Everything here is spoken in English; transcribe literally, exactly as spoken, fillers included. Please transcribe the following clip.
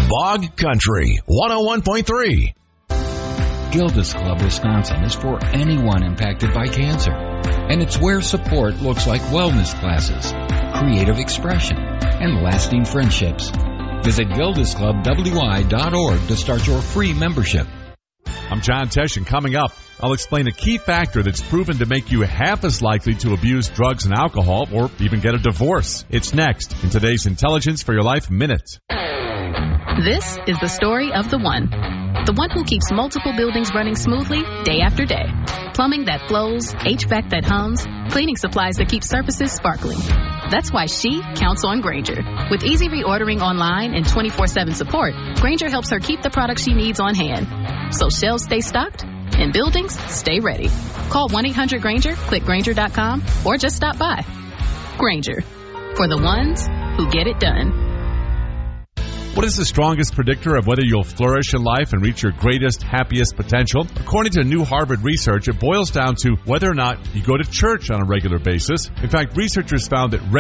Bog Country one oh one point three. Gilda's Club Wisconsin is for anyone impacted by cancer, and it's where support looks like wellness classes, creative expression, and lasting friendships. Visit gildas club w i dot org to start your free membership. I'm John Tesh, and coming up, I'll explain a key factor that's proven to make you half as likely to abuse drugs and alcohol or even get a divorce. It's next in today's Intelligence for Your Life Minute. This is the story of the one. The one who keeps multiple buildings running smoothly day after day. Plumbing that flows, H V A C that hums, cleaning supplies that keep surfaces sparkling. That's why she counts on Grainger. With easy reordering online and twenty-four seven support, Grainger helps her keep the products she needs on hand. So shelves stay stocked and buildings stay ready. Call one eight hundred Grainger, click Grainger dot com, or just stop by. Grainger, for the ones who get it done. What is the strongest predictor of whether you'll flourish in life and reach your greatest, happiest potential? According to new Harvard research, it boils down to whether or not you go to church on a regular basis. In fact, researchers found that